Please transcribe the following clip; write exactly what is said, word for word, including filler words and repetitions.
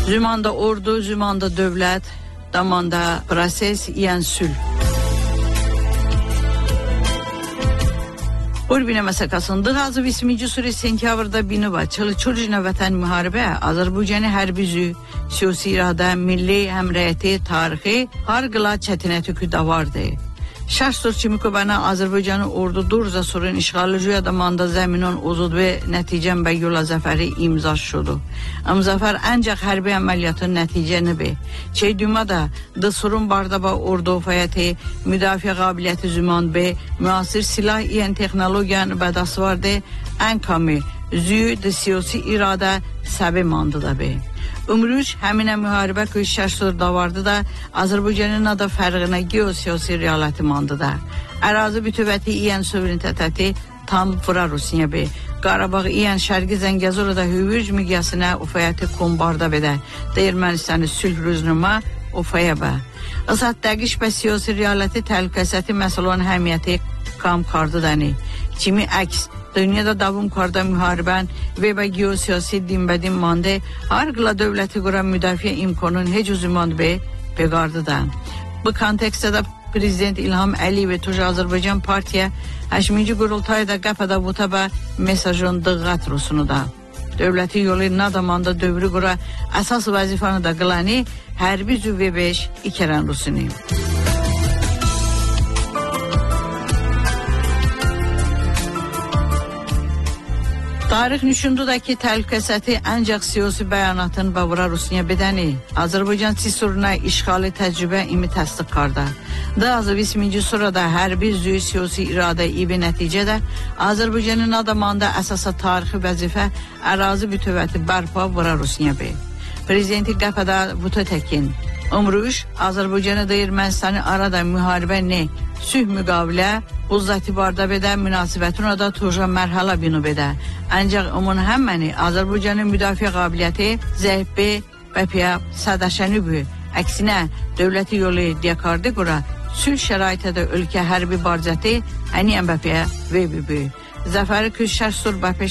Zümanda ordu, zümanda dövlət, damanda proses, yəni sülh. Urbina məsəkasında hazır yirminci suri sentyabrda binuva Çalışırcına vətən müharibə Azərbaycanı hərbi siyasi iradə, milli həmrəyəti, tarixi har qıla çətinəti küdavardı. شش سال چی میکنه آذربایجان اردو دور ز سورین اشغال جوی دمانده زمینان اوزود به نتیجه به یول زفری امضا شد. ام زفر انجا حربی عملیات نتیجه نبی. چه دیومده د سورون بارده با اردو فایت مدافع قابلیت زمان به معاصر سلاح این تکنولوژیان به دست ورده انکامی زیاد سیاسی اراده سبب مانده ده به. Ömrüş həminə müharibə ki şəş sırda vardı da Azərbaycanın da fərqinə geosiyasi realiyyəti mandı da. Ərazi bütövəti iyən suvereniteti tam vura Rusiya be. Qarabağ iyən şərqi Zəngəzur da hüvüc miqyasına ufayəti kombarda bedə. Ermənistanı sülh rüznuma ufaya be. Azad dəqiş bə siyasi realiyyəti təhlükəsiyyəti məsələn həmiyyəti kam kardı dəni. Kimi əks dünyada davam karda müharibən və bə geosiyasi dinbədim mande hər qıla dövləti qura müdafiə imkanının heç uzman be beqardı da. Bu kontekstdə də Prezident İlham Əliyev Tuj Azərbaycan Partiya həşminci qurultayda qəpədə vutaba mesajın dıqqat rusunu da. Dövləti yolu nadamanda dövrü qura əsas vəzifəni da qılani hərbi züvve beş ikərən rusunu. Tarix nüşündüdəki təhlükəsiyyəti ancaq siyasi bəyanatın bavura Rusiya bedəni. Azərbaycan sisuruna işğali təcrübə imi təsdiq qarda. Da azı yirminci sırada hərbi züy siyasi iradə ibi nəticədə Azərbaycanın adamanda əsasa tarixi vəzifə ərazi bütövəti bərpa vura Rusiya be. Prezidenti qəfədə vuta təkin. Ömrüş Azərbaycanı da Ermənistanı arada müharibə ne? Sülh müqavilə uzzati barda bedə münasibətuna da tuja mərhələ binu bedə. Ancaq onun həmməni Azərbaycanın müdafiə qabiliyyəti zəif be və piya sadaşəni bu. Əksinə dövləti yolu diyakardı qura sülh şəraitədə ölkə hərbi barcəti əniyən bəpiyə və bu. Zəfəri küş şər sur bəpiş